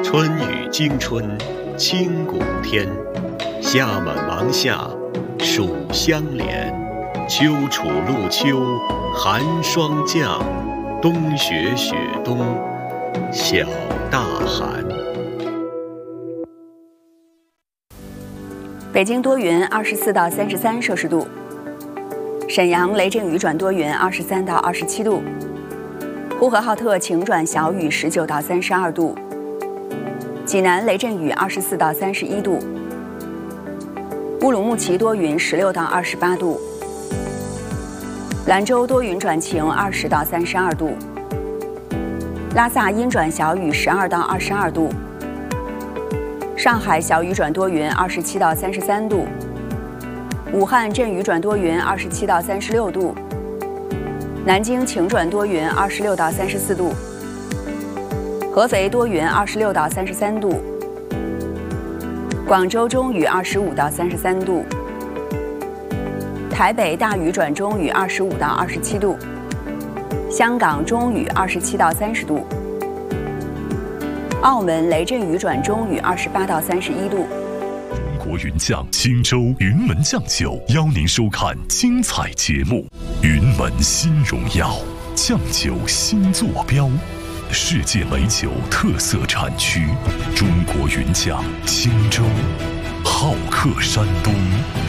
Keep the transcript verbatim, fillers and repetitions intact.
春雨惊春清谷天，夏满芒夏暑相连，秋处露秋寒霜降，冬雪雪冬小大寒。 北京多云，二十四到三十三摄氏度；沈阳雷阵雨转多云，二十三到二十七度；呼和浩特晴转小雨，十九到三十二度；济南雷阵雨，二十四到三十一度；乌鲁木齐多云，十六到二十八度；兰州多云转晴，二十到三十二度；拉萨阴转小雨，十二到二十二度；上海小雨转多云，二十七到三十三度；武汉阵雨转多云，二十七到三十六度；南京晴转多云，二十六到三十四度；合肥多云，二十六到三十三度；广州中雨，二十五到三十三度；台北大雨转中雨，二十五到二十七度；香港中雨，二十七到三十度；澳门雷阵雨转中雨，二十八到三十一度。 中国云酱青州云门酱酒邀您收看精彩节目。云门新荣耀，酱酒新坐标，世界美酒特色产区，中国云酱青州，好客山东。